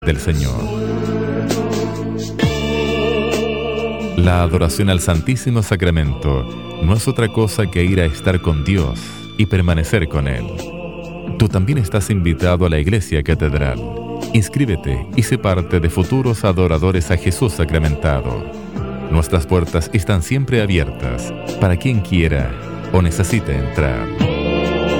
del Señor. La adoración al Santísimo Sacramento no es otra cosa que ir a estar con Dios y permanecer con Él. Tú también estás invitado a la Iglesia Catedral. Inscríbete y sé parte de futuros adoradores a Jesús sacramentado. Nuestras puertas están siempre abiertas para quien quiera o necesite entrar.